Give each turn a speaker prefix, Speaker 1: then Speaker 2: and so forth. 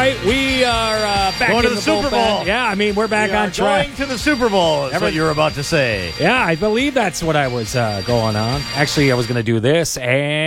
Speaker 1: right, we are back
Speaker 2: Going to
Speaker 1: in
Speaker 2: the Super
Speaker 1: bullpen.
Speaker 2: Bowl.
Speaker 1: Yeah, I mean, we're back on track.
Speaker 2: Going to the Super Bowl is what you're about to say.
Speaker 1: Yeah, I believe that's what I was going on. Actually, I was going to do this and